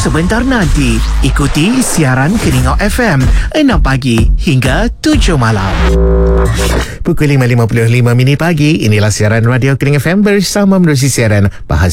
sebentar nanti. Ikuti siaran Keningau FM 6 pagi hingga 7 malam. Pukul 5.55 pagi, inilah siaran Radio Keningau FM bersama menerusi siaran Bahasa